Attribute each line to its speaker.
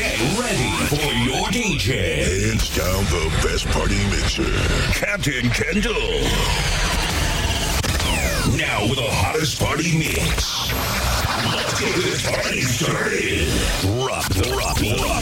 Speaker 1: Get ready for your DJ.
Speaker 2: Hands down the best party mixer, Captain Kendall.
Speaker 1: Now with the hottest party mix. Let's get this party started. Rock.